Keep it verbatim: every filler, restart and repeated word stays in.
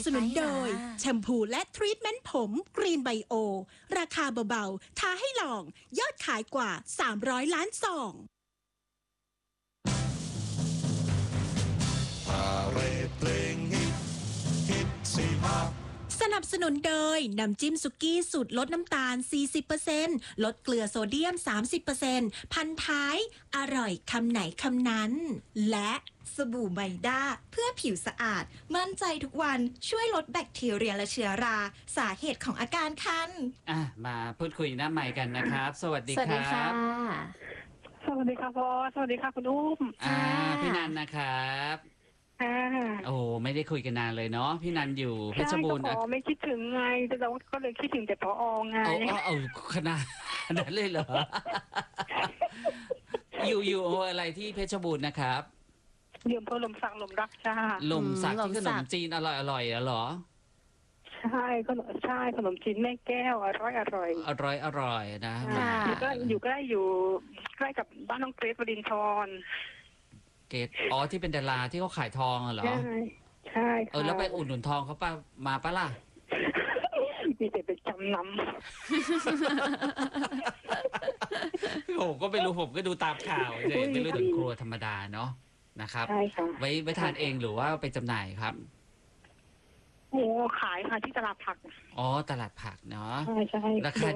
สนุนโดยแชมพูและทรีทเมนต์ผมกรีนไบโอราคาเบาๆท้าให้ลองยอดขายกว่าสามร้อยล้านซองสนับสนุนโดยน้ำจิ้มสุกี้สูตรลดน้ำตาล สี่สิบเปอร์เซ็นต์ ลดเกลือโซเดียม สามสิบเปอร์เซ็นต์ พันท้ายอร่อยคำไหนคำนั้นและสบู่ไมด้าเพื่อผิวสะอาดมั่นใจทุกวันช่วยลดแบคทีเรียและเชื้อราสาเหตุของอาการคันอ่ะมาพูดคุยหน้าใหม่กันนะครับสวัสดีครับสวัสดีค่ะสวัสดีค่ะพ่อสวัสดีค่ะคุณอุ้มอ่าพี่นันนะครับโอ้ไม่ได้คุยกันนานเลยเนาะพี่นันอยู่เพชรบูรณ์อ๋อไม่คิดถึงไงแต่เราก็เลยคิดถึงแต่พอไงเอาเอาเอาขนาดนั้นเลยเหรอ อยู่อยู่อะไรที่เพชรบูรณ์นะครับเยี่ยมเพื่อลมสักลมรักจ้าลมสักที่ขนมจีนอร่อยอร่อยเหรอใช่ขนมใช่ขนมจีนแม่แก้วอร่อยอร่อยอร่อยอร่อยนะอยู่ก็อยู่ใกล้อยู่ใกล้กับบ้านน้องเกรซวรินทร์เกตอ๋อที่เป็นดาราที่เขาขายทองเหรอใช่ใช่เออแล้วไปอุดหนุนทองเขาป่ะมาป่ะล่ะมีแต่ไปจำนำโอ้ก็ไม่รู้ผมก็ดูตามข่าวเลยไม่รู้ถึงครัวธรรมดาเนาะนะครับใช่ค่ะไว้ไว้ทานเองหรือว่าไปจำหน่ายครับโอ้ขายค่ะที่ตลาดผักอ๋อตลาดผักเนาะใช่ใช่ราคา